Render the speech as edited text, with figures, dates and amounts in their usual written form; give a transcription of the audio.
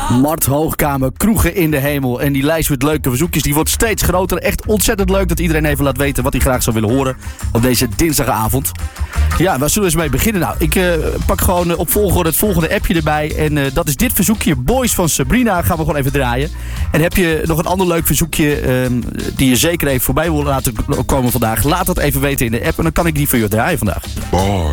Mart Hoogkamer, Kroegen in de Hemel. En die lijst met leuke verzoekjes, die wordt steeds groter. Echt ontzettend leuk dat iedereen even laat weten wat hij graag zou willen horen op deze dinsdagavond. Ja, waar zullen we eens mee beginnen nou? Ik pak gewoon op volgorde het volgende appje erbij. En dat is dit verzoekje, Boys van Sabrina, gaan we gewoon even draaien. En heb je nog een ander leuk verzoekje die je zeker even voorbij wil laten komen vandaag? Laat dat even weten in de app en dan kan ik die voor je draaien vandaag. Boys